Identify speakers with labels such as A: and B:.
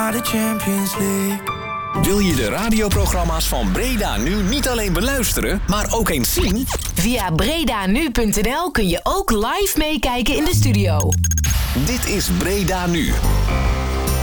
A: naar de Champions League.
B: Wil je de radioprogramma's van Breda Nu niet alleen beluisteren, maar ook eens zien?
C: Via bredanu.nl kun je ook live meekijken in de studio.
B: Dit is Breda Nu.